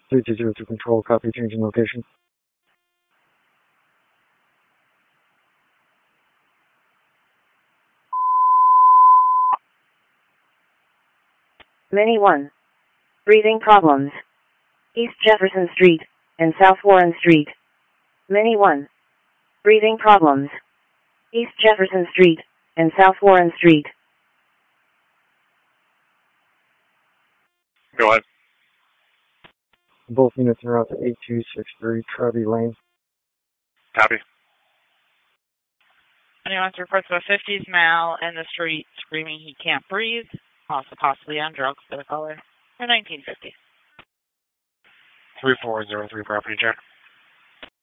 3202 control, copy, changing location. Mini 1. Breathing problems. East Jefferson Street and South Warren Street. Mini 1. Breathing problems. East Jefferson Street and South Warren Street. Go ahead. Both units are out to 8263 Traby Lane. Copy. Anyone reports about 50s male in the street screaming he can't breathe, also possibly on drugs for the caller, for 1950. 3403 property check.